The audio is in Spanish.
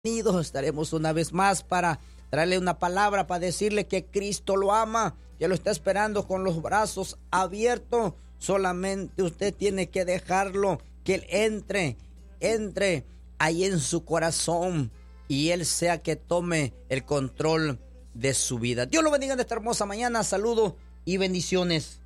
Estaremos una vez más para traerle una palabra, para decirle que Cristo lo ama, que lo está esperando con los brazos abiertos. Solamente usted tiene que dejarlo, que Él entre ahí en su corazón y Él sea que tome el control de su vida. Dios lo bendiga en esta hermosa mañana. Saludos y bendiciones.